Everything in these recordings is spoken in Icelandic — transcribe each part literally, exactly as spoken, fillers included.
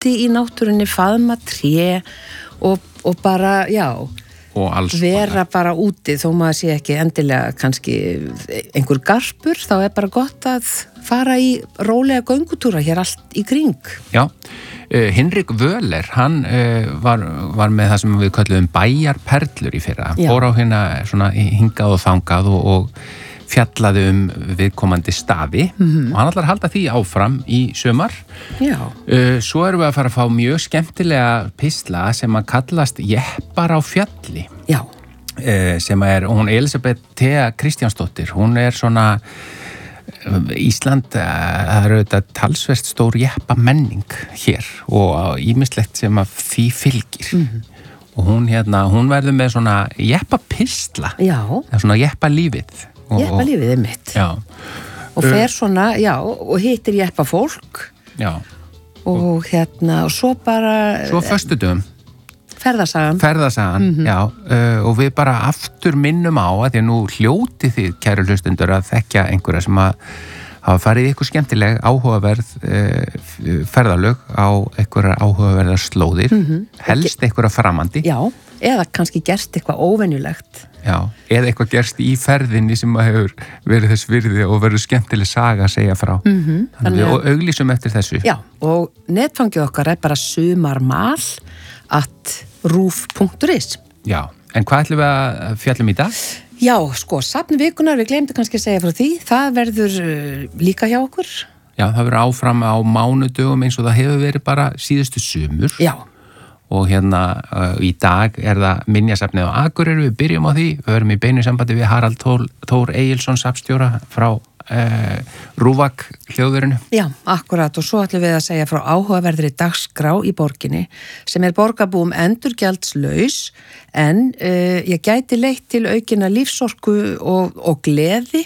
úti í náttúrunni, faðma tré og, og bara, já, vera bara úti þó maður sé ekki endilega kannski einhver garpur, þá er bara gott að fara í rólega göngutúra hér allt í kring. Já, uh, Hinrik Völler, hann uh, var, var með það sem við köllum bæjarperlur í fyrra. Hann fór á hérna svona hingað og þangað og, og fjallaði um viðkomandi staði mm-hmm. og hann ætlar að halda því áfram í sumar. Já. Uh, svo erum við að fara að fá mjög skemmtilega pistla sem að kallast Jeppar á fjalli. Já. Uh, sem er, hún Elisabeth Thea Kristjánsdóttir, hún er svona Ísland, það eru þetta talsvert stór jeppa menning hér og ýmislegt sem að því fylgir. Mm-hmm. Og hún hérna, hún verður með svona jeppa pistla. Já. Svona jeppa lífið. Jeppa lífið er mitt. Já. Og fer svona, já, og hittir jeppa fólk. Já. Og hérna, og svo bara... Svo föstudöfum. Ferðasagan. Ferðasagan, mm-hmm. já. Uh, og við bara aftur minnum á að því að nú hljóti þið, kæru hlustundur, að þekkja einhverja sem að hafa farið í eitthvað skemmtileg, áhugaverð uh, ferðalög á einhverja áhugaverðar slóðir. Mm-hmm. Helst einhverja framandi. Já, eða kannski gerst eitthvað óvenjulegt. Já, eða eitthvað gerst í ferðinni sem að hefur verið þess virði og verið skemmtileg saga að segja frá. Mm-hmm. Þannig að við auglýsum eftir þessu. Já, og netfangið okkar er bara sumarmal at rúf punktur is. Já, en hvað ætlum við að fjallum í dag? Já, sko, safn vikunar, við glemdu kannski að segja frá því, það verður uh, líka hjá okkur. Já, það verður áfram á mánudögum eins og það hefur verið bara síðustu sumur. Já. Og hérna uh, í dag er það minjasafnið á Akureyri, við byrjum á því, við verum í beinu sambandi við Harald Tór, Tór Egilsson safnstjóra frá uh, Rúvak hljóðverinu. Já, akkurat, og svo ætlum við að segja frá áhugaverðri dagskrá í borginni sem er borgarbúum endurgjaldslaus en uh, ég gæti leitt til aukina lífsorku og, og gleði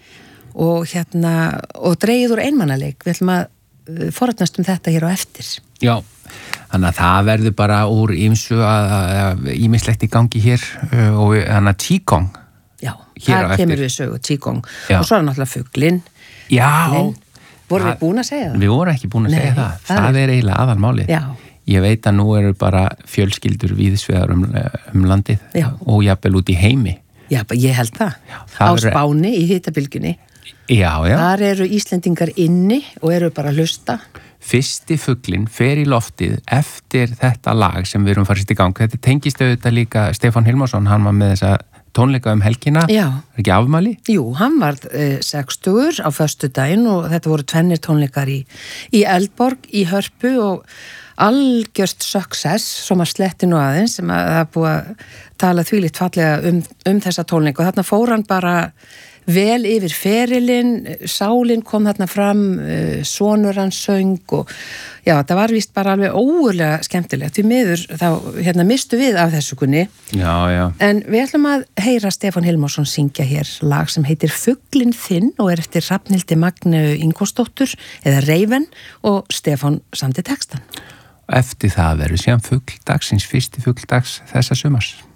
og hérna og dregið úr einmannaleik. Við ætlum að uh, forrætnast um þetta hér á eftir. Já. Þannig að það verður bara úr ýmsu að ýmislegt í gangi hér uh, og þannig að Qigong. Já, það kemur við sögu Qigong. Já. Og svo er náttúrulega fuglinn. Já. Vorum við búin að segja það? Við vorum ekki búin að Nei, segja það. Það, það er eiginlega aðalmálið. Já. Ég veit að nú eru bara fjölskyldur víðsvegar um, um landið Já. Og jafnvel út í heimi. Já, ég held það. Já, það á eru... Spáni í hitabylgjunni. Já, já. Þar eru Íslendingar inni og eru bara að hlusta. Fyrsti fuglinn fer í loftið eftir þetta lag sem við erum farið í gang. Þetta tengist auðvitað líka Stefán Hilmarsson, hann var með þessa tónleika um helgina. Já. Er ekki afmæli? Jú, hann var uh, sextugur á föstudaginn og þetta voru tvennir tónleikar í, í Eldborg, í Hörpu og algjört success, sem að sletti nú aðeins, sem að það er búið að tala þvílíkt fallega um, um þessa tónleika og þarna fór hann bara vel yfir ferilinn, sálinn kom þarna fram, sonur hans söng og já, það var víst bara alveg ógurlega skemmtilegt. Því miður þá hérna mistu við af þessu kunni. Já, já. En við ætlum að heyra Stefán Hilmarsson syngja hér lag sem heitir Fuglinn þinn og er eftir Hrafnhildi Magneu Ingvarsdóttur eða Reiven og Stefán samdi textan. Eftir það verður síðan fugl dagsins, fyrsti fugl dags þessa sumars.